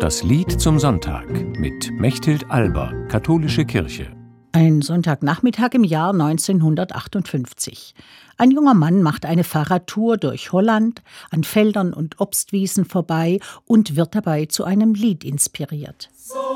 Das Lied zum Sonntag mit Mechthild Alber, Katholische Kirche. Ein Sonntagnachmittag im Jahr 1958. Ein junger Mann macht eine Fahrradtour durch Holland, an Feldern und Obstwiesen vorbei und wird dabei zu einem Lied inspiriert.